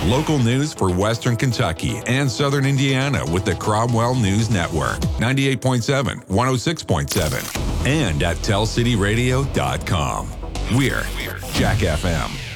Local news for Western Kentucky and Southern Indiana with the Cromwell News Network. 98.7, 106.7, and at tellcityradio.com. We're Jack FM.